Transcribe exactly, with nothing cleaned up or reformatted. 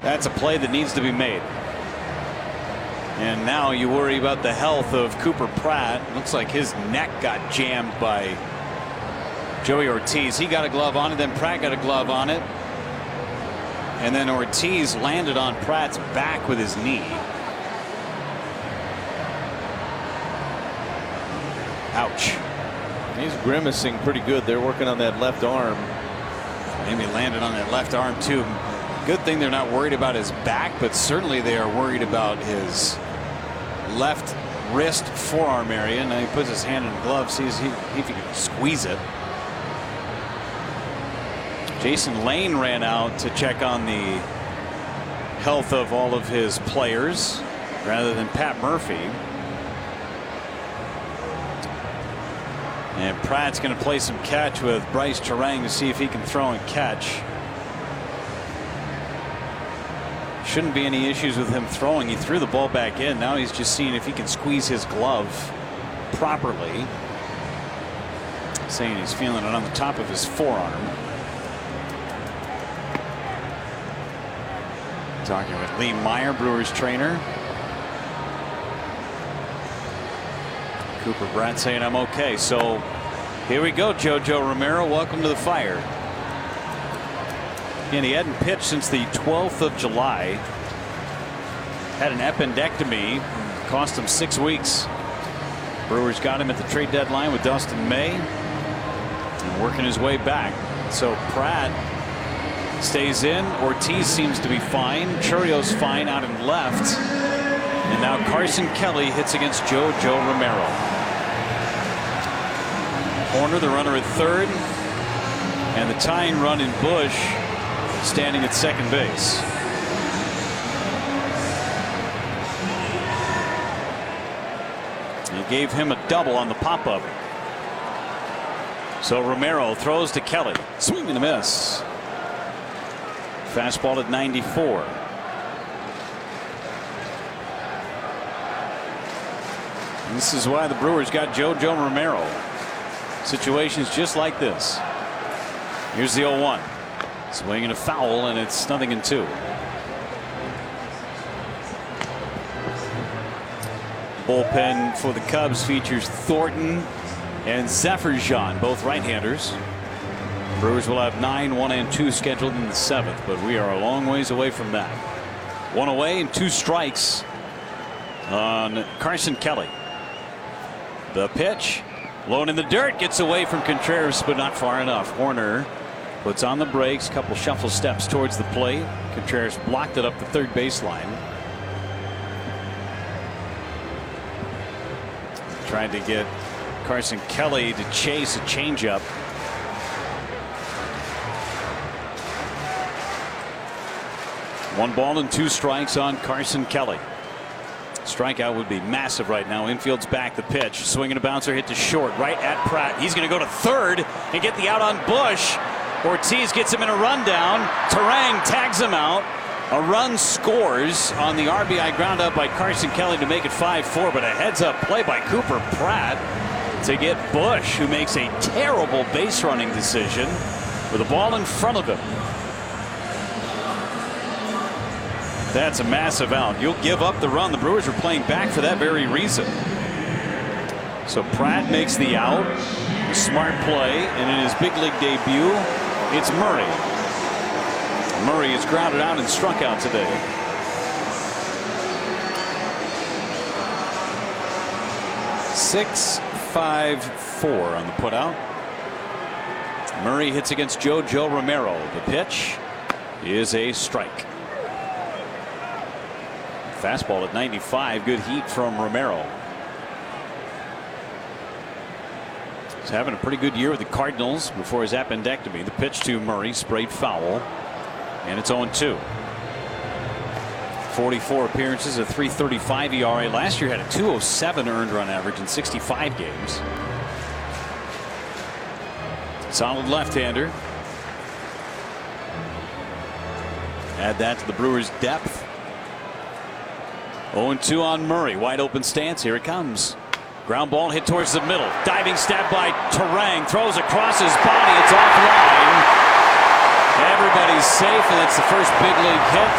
That's a play that needs to be made. And now you worry about the health of Cooper Pratt. Looks like his neck got jammed by Joey Ortiz. He got a glove on it, then Pratt got a glove on it. And then Ortiz landed on Pratt's back with his knee. Ouch. He's grimacing pretty good. They're working on that left arm. Maybe landed on that left arm too. Good thing they're not worried about his back, but certainly they are worried about his left wrist forearm area. Now he puts his hand in the glove, sees if he can squeeze it. Jason Lane ran out to check on the health of all of his players rather than Pat Murphy. And Pratt's going to play some catch with Bryce Turang to see if he can throw and catch. Shouldn't be any issues with him throwing. He threw the ball back in. Now he's just seeing if he can squeeze his glove properly. Saying he's feeling it on the top of his forearm. Talking with Lee Meyer, Brewers trainer. Cooper Pratt saying I'm okay. So here we go, JoJo Romero. Welcome to the fire. And he hadn't pitched since the twelfth of July. Had an appendectomy, cost him six weeks. Brewers got him at the trade deadline with Dustin May and working his way back. So Pratt stays in. Ortiz seems to be fine. Churio's fine out in left. And now Carson Kelly hits against JoJo Romero. Horner, the runner at third, and the tying run in Bush standing at second base. He gave him a double on the pop-up. So Romero throws to Kelly. Swing and a miss. Fastball at ninety-four. And this is why the Brewers got JoJo Romero. Situations just like this. Here's the oh one. Swinging a foul, and it's nothing in two. Bullpen for the Cubs features Thornton and Zephyr-John, both right-handers. Brewers will have nine, one and two scheduled in the seventh, but we are a long ways away from that. One away and two strikes on Carson Kelly. The pitch, low in the dirt, gets away from Contreras, but not far enough. Horner puts on the brakes, couple shuffle steps towards the plate. Contreras blocked it up the third baseline. Tried to get Carson Kelly to chase a changeup. One ball and two strikes on Carson Kelly. Strikeout would be massive right now. Infield's back. The pitch, swinging a bouncer, hit to short, right at Pratt. He's going to go to third and get the out on Bush. Ortiz gets him in a rundown. Turang tags him out. A run scores on the R B I ground up by Carson Kelly to make it five four, but a heads up play by Cooper Pratt to get Bush, who makes a terrible base running decision with the ball in front of him. That's a massive out. You'll give up the run. The Brewers are playing back for that very reason. So Pratt makes the out. A smart play, and in his big league debut, it's Murray. Murray is grounded out and struck out today. Six, five, four on the putout. Murray hits against JoJo Romero. The pitch is a strike. Fastball at ninety-five. Good heat from Romero. He's having a pretty good year with the Cardinals before his appendectomy. The pitch to Murray, sprayed foul, and it's oh two. forty-four appearances, a three thirty-five E R A. Last year had a two oh seven earned run average in sixty-five games. Solid left-hander. Add that to the Brewers' depth. oh two on Murray. Wide open stance. Here it comes. Ground ball hit towards the middle. Diving stab by Turang. Throws across his body. It's offline. Everybody's safe, and that's the first big league hit